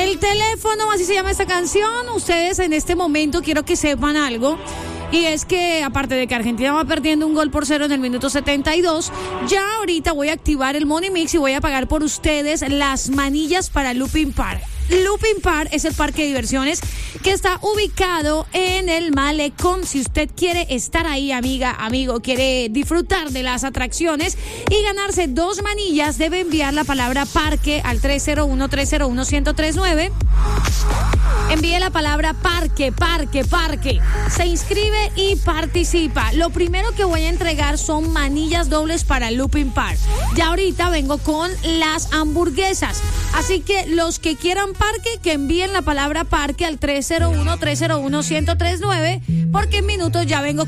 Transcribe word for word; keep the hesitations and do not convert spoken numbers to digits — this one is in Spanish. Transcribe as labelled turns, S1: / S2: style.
S1: El teléfono, así se llama esta canción. Ustedes en este momento quiero que sepan algo. Y es que, aparte de que Argentina va perdiendo un gol por cero en el minuto setenta y dos, ya ahorita voy a activar el Money Mix y voy a pagar por ustedes las manillas para Looping Park. Looping Park es el parque de diversiones que está ubicado en el Malecón. Si usted quiere estar ahí, amiga, amigo, quiere disfrutar de las atracciones y ganarse dos manillas, debe enviar la palabra parque al tres cero uno, tres cero uno, uno cero tres nueve. Envíe la palabra parque, parque, parque. Se inscribe y participa. Lo primero que voy a entregar son manillas dobles para Looping Park. Ya ahorita vengo con las hamburguesas. Así que los que quieran parque, que envíen la palabra parque al tres cero uno, tres cero uno, uno cero tres nueve, porque en minutos ya vengo